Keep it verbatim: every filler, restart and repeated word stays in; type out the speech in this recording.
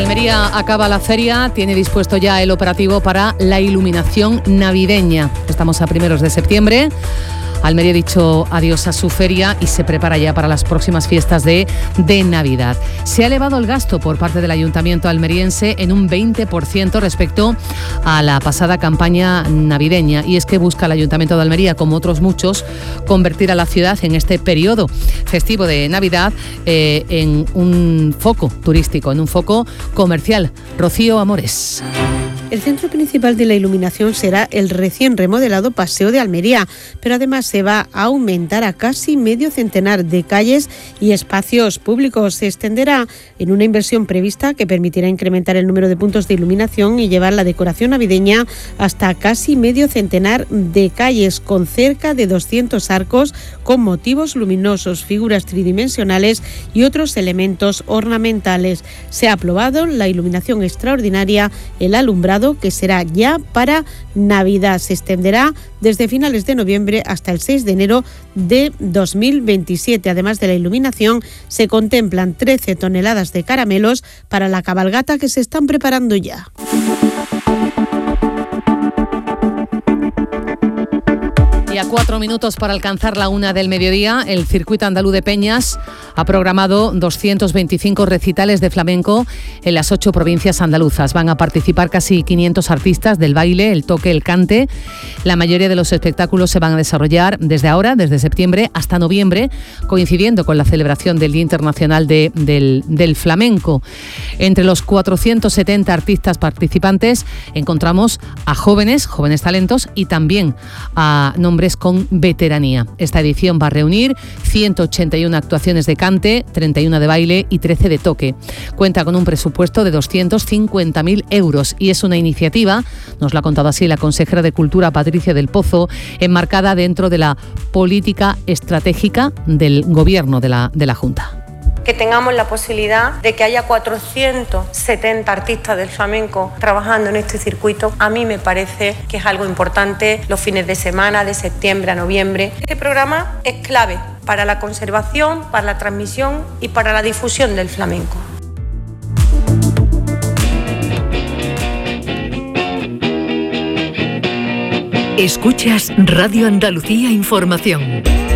Almería acaba la feria, tiene dispuesto ya el operativo para la iluminación navideña. Estamos a primeros de septiembre. Almería ha dicho adiós a su feria y se prepara ya para las próximas fiestas de, de Navidad. Se ha elevado el gasto por parte del Ayuntamiento almeriense en un veinte por ciento respecto a la pasada campaña navideña. Y es que busca el Ayuntamiento de Almería, como otros muchos, convertir a la ciudad en este periodo festivo de Navidad eh, en un foco turístico, en un foco comercial. Rocío Amores. El centro principal de la iluminación será el recién remodelado Paseo de Almería, pero además se va a aumentar a casi medio centenar de calles y espacios públicos. Se extenderá en una inversión prevista que permitirá incrementar el número de puntos de iluminación y llevar la decoración navideña hasta casi medio centenar de calles, con cerca de doscientos arcos con motivos luminosos, figuras tridimensionales y otros elementos ornamentales. Se ha aprobado la iluminación extraordinaria, el alumbrado, que será ya para Navidad. Se extenderá desde finales de noviembre hasta el seis de enero de dos mil veintisiete. Además de la iluminación, se contemplan trece toneladas de caramelos para la cabalgata que se están preparando ya. Y a cuatro minutos para alcanzar la una del mediodía, el Circuito Andaluz de Peñas ha programado doscientos veinticinco recitales de flamenco en las ocho provincias andaluzas. Van a participar casi quinientos artistas del baile, el toque, el cante. La mayoría de los espectáculos se van a desarrollar desde ahora, desde septiembre hasta noviembre, coincidiendo con la celebración del Día Internacional de, del, del Flamenco. Entre los cuatrocientos setenta artistas participantes encontramos a jóvenes, jóvenes talentos y también a nombres con veteranía. Esta edición va a reunir ciento ochenta y una actuaciones de cante, treinta y una de baile y trece de toque. Cuenta con un presupuesto de doscientos cincuenta mil euros y es una iniciativa, nos lo ha contado así la consejera de Cultura Patricia del Pozo, enmarcada dentro de la política estratégica del Gobierno de la, de la Junta. Que tengamos la posibilidad de que haya cuatrocientos setenta artistas del flamenco trabajando en este circuito, a mí me parece que es algo importante los fines de semana, de septiembre a noviembre. Este programa es clave para la conservación, para la transmisión y para la difusión del flamenco. Escuchas Radio Andalucía Información.